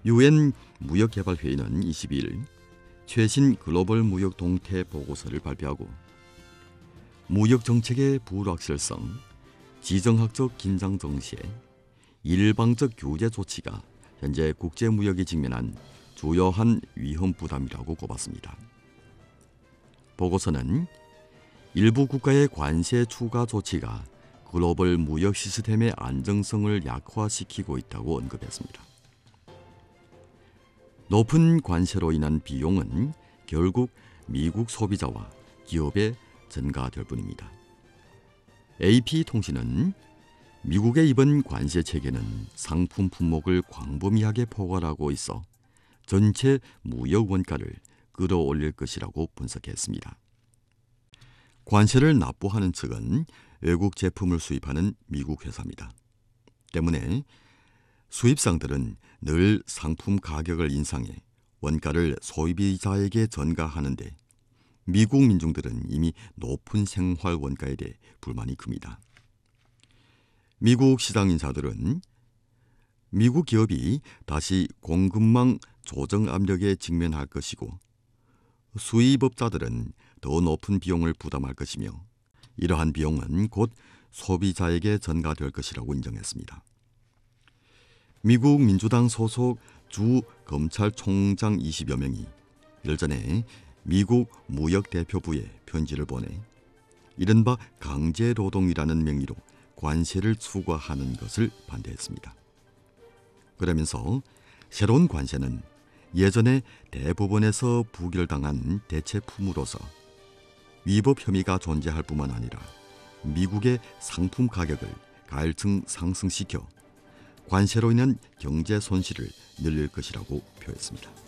유엔 무역개발회의는 22일 최신 글로벌 무역 동태 보고서를 발표하고 무역 정책의 불확실성, 지정학적 긴장 정시에 일방적 규제 조치가 현재 국제 무역이 직면한 주요한 위험 부담이라고 꼽았습니다. 보고서는 일부 국가의 관세 추가 조치가 글로벌 무역 시스템의 안정성을 약화시키고 있다고 언급했습니다. 높은 관세로 인한 비용은 결국 미국 소비자와 기업에 전가될 뿐입니다. AP통신은 미국의 이번 관세 체계는 상품 품목을 광범위하게 포괄하고 있어 전체 무역 원가를 끌어올릴 것이라고 분석했습니다. 관세를 납부하는 측은 외국 제품을 수입하는 미국 회사입니다. 때문에 수입상들은 늘 상품 가격을 인상해 원가를 소비자에게 전가하는데 미국 민중들은 이미 높은 생활 원가에 대해 불만이 큽니다. 미국 시장 인사들은 미국 기업이 다시 공급망 조정 압력에 직면할 것이고 수입업자들은 더 높은 비용을 부담할 것이며 이러한 비용은 곧 소비자에게 전가될 것이라고 인정했습니다. 미국 민주당 소속 주 검찰총장 20여 명이 일전에 미국 무역대표부에 편지를 보내 이른바 강제노동이라는 명의로 관세를 추가하는 것을 반대했습니다. 그러면서 새로운 관세는 예전에 대법원에서 부결당한 대체품으로서 위법 혐의가 존재할 뿐만 아니라 미국의 상품 가격을 가열층 상승시켜 관세로 인한 경제 손실을 늘릴 것이라고 표했습니다.